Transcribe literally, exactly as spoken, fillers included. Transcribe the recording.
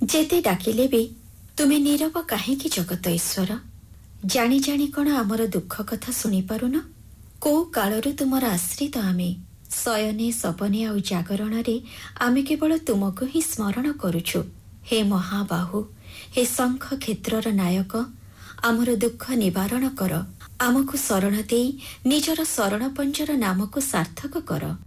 ଯେତେ ଡାକିଲେ ବି ତୁମେ ନୀରବ କାହିଁକି ଜଗତ ଈଶ୍ୱର? ଜାଣି ଜାଣି କ'ଣ ଆମର ଦୁଃଖ କଥା ଶୁଣିପାରୁନ? କୋଉ କାଳରୁ ତୁମର ଆଶ୍ରିତ ଆମେ। ଶୟନେ ସପନେ ଆଉ ଜାଗରଣରେ ଆମେ କେବଳ ତୁମକୁ ହିଁ ସ୍ମରଣ କରୁଛୁ। ହେ ମହାବାହୁ, ହେ ଶଙ୍ଖ କ୍ଷେତ୍ରର ନାୟକ, ଆମର ଦୁଃଖ ନିବାରଣ କର। ଆମକୁ ଶରଣ ଦେଇ ନିଜର ଶରଣ ପଞ୍ଜର ନାମକୁ ସାର୍ଥକ କର।